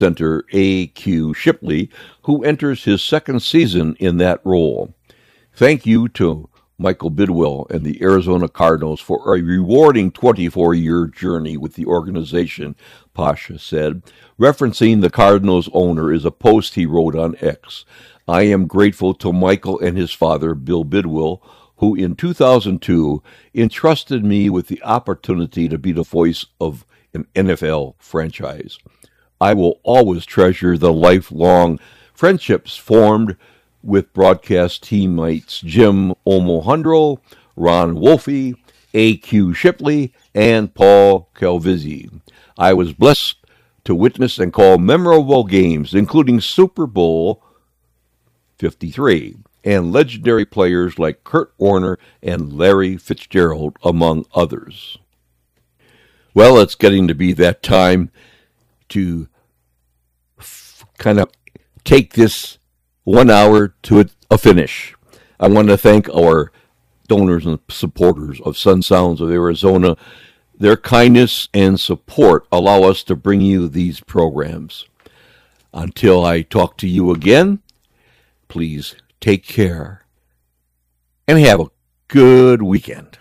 center A.Q. Shipley, who enters his second season in that role. Thank you to Michael Bidwell and the Arizona Cardinals for a rewarding 24-year journey with the organization, Pasha said, referencing the Cardinals owner is a post he wrote on X. I am grateful to Michael and his father, Bill Bidwell, who in 2002 entrusted me with the opportunity to be the voice of an NFL franchise. I will always treasure the lifelong friendships formed with broadcast teammates Jim Omohundro, Ron Wolfe, A.Q. Shipley, and Paul Calvizzi. I was blessed to witness and call memorable games, including Super Bowl 53, and legendary players like Kurt Warner and Larry Fitzgerald, among others. Well, it's getting to be that time to kind of take this 1 hour to a finish. I want to thank our donors and supporters of Sun Sounds of Arizona. Their kindness and support allow us to bring you these programs. Until I talk to you again, please take care and have a good weekend.